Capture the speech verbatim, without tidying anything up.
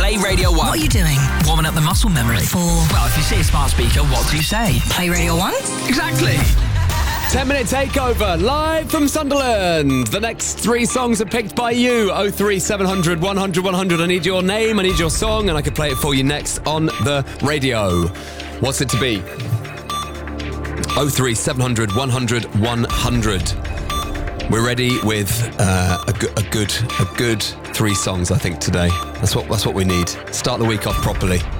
Play Radio one. What are you doing? Warming up the muscle memory. For? Well, if you see a smart speaker, what do you say? Play Radio one? Exactly. ten minute takeover, live from Sunderland. The next three songs are picked by you. oh three seven hundred one hundred one hundred. I need your name, I need your song, and I can play it for you next on the radio. What's it to be? oh three seven hundred one hundred one hundred. We're ready with uh, a, go- a good, a good three songs, I think, today. That's what that's what we need. Start the week off properly.